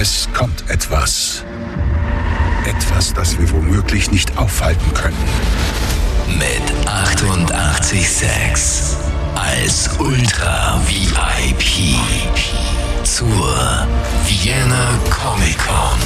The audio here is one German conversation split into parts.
Es kommt etwas. Etwas, das wir womöglich nicht aufhalten können. Mit 88,6 als Ultra VIP zur Vienna Comic Con.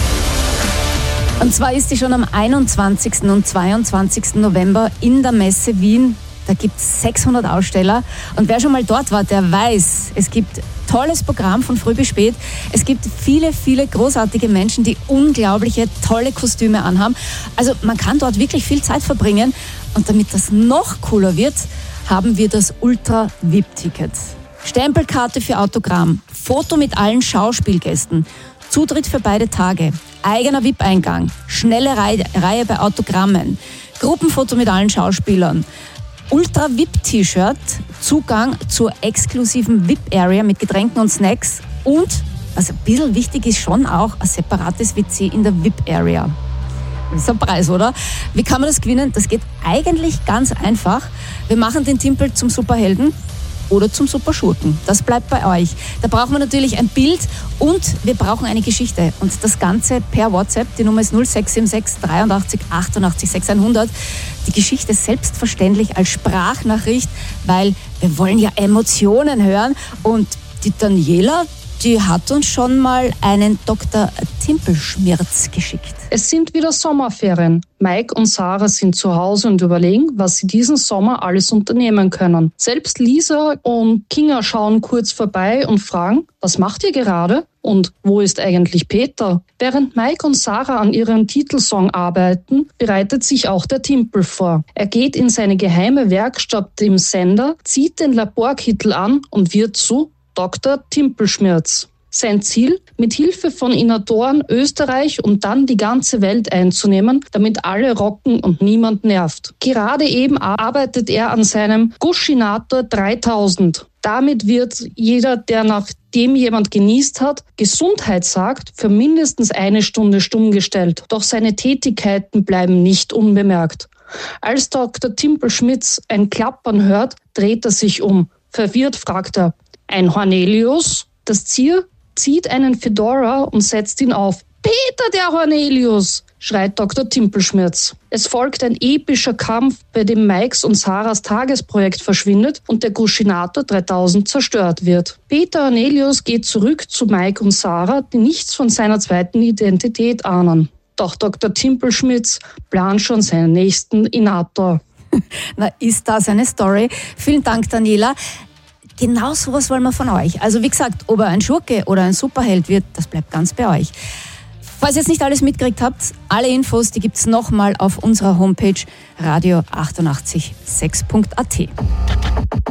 Und zwar ist sie schon am 21. und 22. November in der Messe Wien. Da gibt es 600 Aussteller. Und wer schon mal dort war, der weiß, es gibt tolles Programm von früh bis spät. Es gibt viele, viele großartige Menschen, die unglaubliche, tolle Kostüme anhaben. Also man kann dort wirklich viel Zeit verbringen. Und damit das noch cooler wird, haben wir das Ultra-VIP-Ticket. Stempelkarte für Autogramm, Foto mit allen Schauspielgästen, Zutritt für beide Tage, eigener VIP-Eingang, schnelle Reihe bei Autogrammen, Gruppenfoto mit allen Schauspielern, Ultra-VIP-T-Shirt, Zugang zur exklusiven VIP-Area mit Getränken und Snacks und, was ein bisschen wichtig ist, schon auch ein separates WC in der VIP-Area. Das ist ein Preis, oder? Wie kann man das gewinnen? Das geht eigentlich ganz einfach. Wir machen den Timpel zum Superhelden oder zum Superschurken. Das bleibt bei euch. Da brauchen wir natürlich ein Bild und wir brauchen eine Geschichte. Und das Ganze per WhatsApp. Die Nummer ist 0676 83 88 6100. Die Geschichte selbstverständlich als Sprachnachricht, weil wir wollen ja Emotionen hören. Und die Daniela, die hat uns schon mal einen Dr. Timpelschmirz geschickt. Es sind wieder Sommerferien. Mike und Sarah sind zu Hause und überlegen, was sie diesen Sommer alles unternehmen können. Selbst Lisa und Kinga schauen kurz vorbei und fragen, was macht ihr gerade? Und wo ist eigentlich Peter? Während Mike und Sarah an ihrem Titelsong arbeiten, bereitet sich auch der Timpel vor. Er geht in seine geheime Werkstatt im Sender, zieht den Laborkittel an und wird zu Dr. Timpelschmirz. Sein Ziel, mit Hilfe von Inatoren Österreich und dann die ganze Welt einzunehmen, damit alle rocken und niemand nervt. Gerade eben arbeitet er an seinem Gushinator 3000. Damit wird jeder, der nachdem jemand genießt hat, Gesundheit sagt, für mindestens 1 Stunde stumm gestellt. Doch seine Tätigkeiten bleiben nicht unbemerkt. Als Dr. Timpelschmirz ein Klappern hört, dreht er sich um. Verwirrt fragt er, ein Hornelius? Das Tier zieht einen Fedora und setzt ihn auf. Peter, der Hornelius! Schreit Dr. Timpelschmirz. Es folgt ein epischer Kampf, bei dem Mikes und Sarahs Tagesprojekt verschwindet und der Gushinator 3000 zerstört wird. Peter Hornelius geht zurück zu Mike und Sarah, die nichts von seiner zweiten Identität ahnen. Doch Dr. Timpelschmirz plant schon seinen nächsten Inator. Na, ist das eine Story? Vielen Dank, Daniela. Genau sowas wollen wir von euch. Also wie gesagt, ob er ein Schurke oder ein Superheld wird, das bleibt ganz bei euch. Falls ihr jetzt nicht alles mitgekriegt habt, alle Infos, die gibt's nochmal auf unserer Homepage radio886.at.